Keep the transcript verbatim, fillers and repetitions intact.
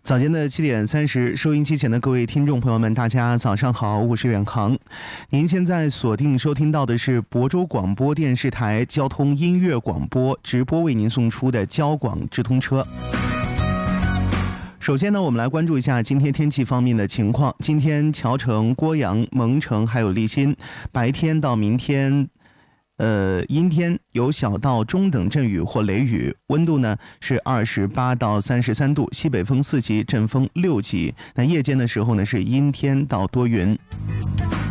早间的七点三十，收音机前的各位听众朋友们，大家早上好，我是远航。您现在锁定收听到的是亳州广播电视台交通音乐广播直播为您送出的交广直通车。首先呢，我们来关注一下今天天气方面的情况。今天谯城、郭阳、蒙城还有利辛，白天到明天呃，阴天，有小到中等阵雨或雷雨，温度呢是二十八到三十三度，西北风四级，阵风六级。那夜间的时候呢是阴天到多云。